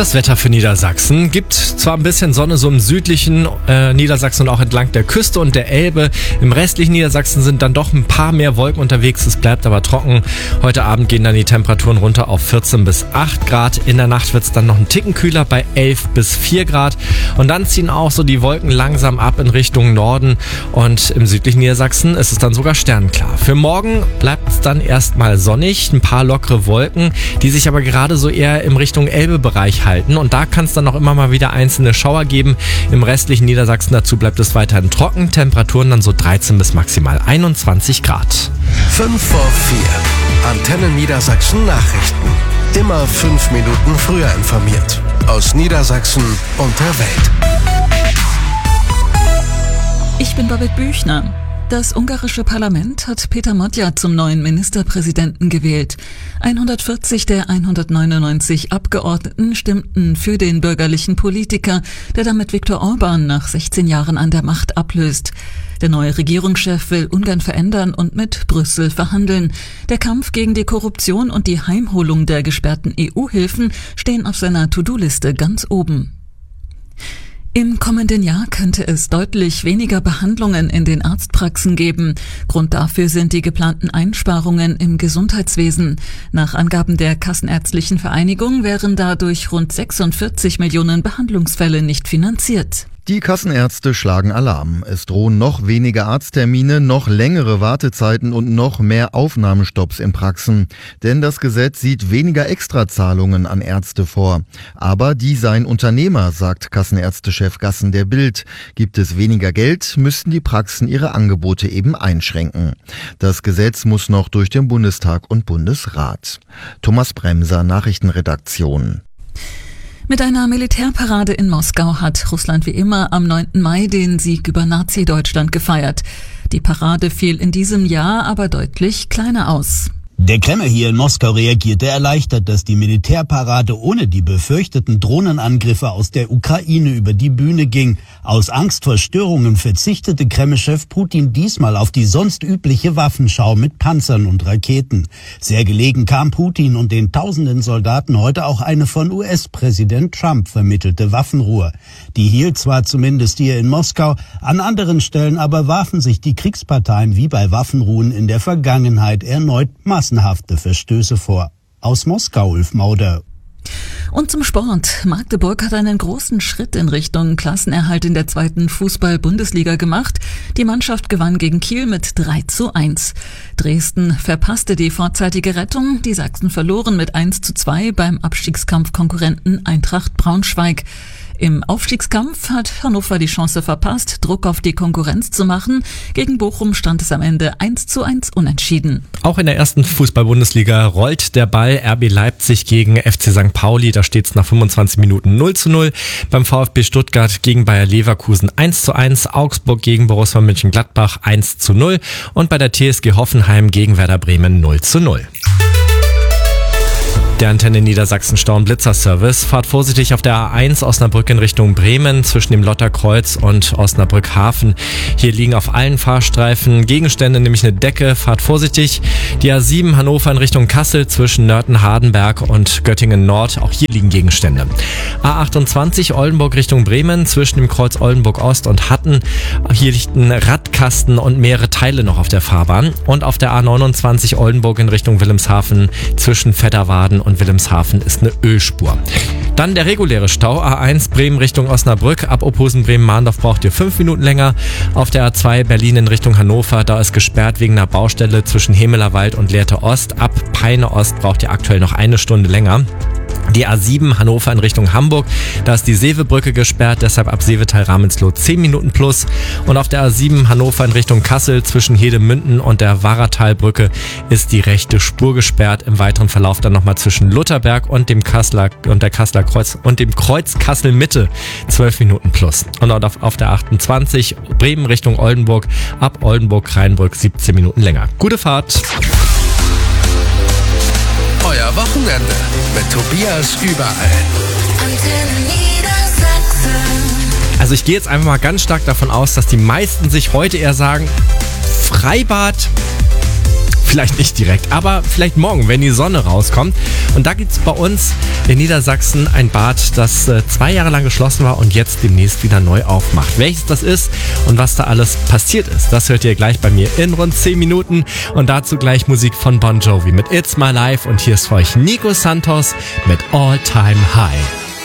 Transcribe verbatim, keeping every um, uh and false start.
Das Wetter für Niedersachsen gibt zwar ein bisschen Sonne so im südlichen äh, Niedersachsen und auch entlang der Küste und der Elbe. Im restlichen Niedersachsen sind dann doch ein paar mehr Wolken unterwegs. Es bleibt aber trocken. Heute Abend gehen dann die Temperaturen runter auf vierzehn bis acht Grad. In der Nacht wird es dann noch ein Ticken kühler bei elf bis vier Grad. Und dann ziehen auch so die Wolken langsam ab in Richtung Norden. Und im südlichen Niedersachsen ist es dann sogar sternenklar. Für morgen bleibt es dann erstmal sonnig. Ein paar lockere Wolken, die sich aber gerade so eher im Richtung Elbe-Bereich halten. Und da kann es dann noch immer mal wieder einzelne Schauer geben. Im restlichen Niedersachsen dazu bleibt es weiterhin trocken. Temperaturen dann so dreizehn bis maximal einundzwanzig Grad. fünf vor vier. Antenne Niedersachsen Nachrichten. Immer fünf Minuten früher informiert. Aus Niedersachsen und der Welt. Ich bin Babette Büchner. Das ungarische Parlament hat Peter Magyar zum neuen Ministerpräsidenten gewählt. hundertvierzig der hundertneunundneunzig Abgeordneten stimmten für den bürgerlichen Politiker, der damit Viktor Orbán nach sechzehn Jahren an der Macht ablöst. Der neue Regierungschef will Ungarn verändern und mit Brüssel verhandeln. Der Kampf gegen die Korruption und die Heimholung der gesperrten E U-Hilfen stehen auf seiner To-Do-Liste ganz oben. Im kommenden Jahr könnte es deutlich weniger Behandlungen in den Arztpraxen geben. Grund dafür sind die geplanten Einsparungen im Gesundheitswesen. Nach Angaben der Kassenärztlichen Vereinigung wären dadurch rund sechsundvierzig Millionen Behandlungsfälle nicht finanziert. Die Kassenärzte schlagen Alarm. Es drohen noch weniger Arzttermine, noch längere Wartezeiten und noch mehr Aufnahmestopps in Praxen. Denn das Gesetz sieht weniger Extrazahlungen an Ärzte vor. Aber die seien Unternehmer, sagt Kassenärztechef Gassen der Bild. Gibt es weniger Geld, müssten die Praxen ihre Angebote eben einschränken. Das Gesetz muss noch durch den Bundestag und Bundesrat. Thomas Bremser, Nachrichtenredaktion. Mit einer Militärparade in Moskau hat Russland wie immer am neunten Mai den Sieg über Nazi-Deutschland gefeiert. Die Parade fiel in diesem Jahr aber deutlich kleiner aus. Der Kreml hier in Moskau reagierte erleichtert, dass die Militärparade ohne die befürchteten Drohnenangriffe aus der Ukraine über die Bühne ging. Aus Angst vor Störungen verzichtete Kreml-Chef Putin diesmal auf die sonst übliche Waffenschau mit Panzern und Raketen. Sehr gelegen kam Putin und den tausenden Soldaten heute auch eine von U S-Präsident Trump vermittelte Waffenruhe. Die hielt zwar zumindest hier in Moskau, an anderen Stellen aber warfen sich die Kriegsparteien wie bei Waffenruhen in der Vergangenheit erneut Massen massenhafte Verstöße vor. Aus Moskau, Ulf Mauder. Und zum Sport. Magdeburg hat einen großen Schritt in Richtung Klassenerhalt in der zweiten Fußball-Bundesliga gemacht. Die Mannschaft gewann gegen Kiel mit drei zu eins. Dresden verpasste die vorzeitige Rettung. Die Sachsen verloren mit eins zu zwei beim Abstiegskampfkonkurrenten Eintracht Braunschweig. Im Aufstiegskampf hat Hannover die Chance verpasst, Druck auf die Konkurrenz zu machen. Gegen Bochum stand es am Ende eins zu eins unentschieden. Auch in der ersten Fußball-Bundesliga rollt der Ball. R B Leipzig gegen F C Sankt Pauli. Da steht es nach fünfundzwanzig Minuten null zu null. Beim VfB Stuttgart gegen Bayer Leverkusen eins zu eins. Augsburg gegen Borussia Mönchengladbach eins zu null. Und bei der T S G Hoffenheim gegen Werder Bremen null zu null. Der Antenne Niedersachsen Stau- und Blitzerservice. Fahrt vorsichtig auf der A eins Osnabrück in Richtung Bremen zwischen dem Lotterkreuz und Osnabrück Hafen. Hier liegen auf allen Fahrstreifen Gegenstände, nämlich eine Decke. Fahrt vorsichtig. Die A sieben Hannover in Richtung Kassel zwischen Nörten-Hardenberg und Göttingen Nord. Auch hier liegen Gegenstände. A achtundzwanzig Oldenburg Richtung Bremen zwischen dem Kreuz Oldenburg Ost und Hatten. Hier liegt ein Radkasten und mehrere Teile noch auf der Fahrbahn. Und auf der A neunundzwanzig Oldenburg in Richtung Wilhelmshaven zwischen Vetterwaden und Wilhelmshaven ist eine Ölspur. Dann der reguläre Stau. A eins Bremen Richtung Osnabrück. Ab Opposen Bremen-Mahndorf braucht ihr fünf Minuten länger. Auf der A zwei Berlin in Richtung Hannover. Da ist gesperrt wegen einer Baustelle zwischen Hemelerwald und Lehrte Ost. Ab Peine Ost braucht ihr aktuell noch eine Stunde länger. Die A sieben Hannover in Richtung Hamburg, da ist die Seevebrücke gesperrt, deshalb ab Seevetal-Ramensloh zehn Minuten plus. Und auf der A sieben Hannover in Richtung Kassel zwischen Hedemünden und der Warratalbrücke ist die rechte Spur gesperrt. Im weiteren Verlauf dann nochmal zwischen Lutherberg und dem Kasseler und der Kasseler Kreuz und dem Kreuz Kassel Mitte zwölf Minuten plus. Und auf, auf der achtundzwanzig Bremen Richtung Oldenburg ab Oldenburg-Rheinbrück siebzehn Minuten länger. Gute Fahrt! Euer Wochenende mit Tobias überall. Antenne Niedersachsen. Also ich gehe jetzt einfach mal ganz stark davon aus, dass die meisten sich heute eher sagen, Freibad Vielleicht nicht direkt, aber vielleicht morgen, wenn die Sonne rauskommt. Und da gibt's bei uns in Niedersachsen ein Bad, das äh, zwei Jahre lang geschlossen war und jetzt demnächst wieder neu aufmacht. Welches das ist und was da alles passiert ist, das hört ihr gleich bei mir in rund zehn Minuten. Und dazu gleich Musik von Bon Jovi mit It's My Life. Und hier ist für euch Nico Santos mit All Time High.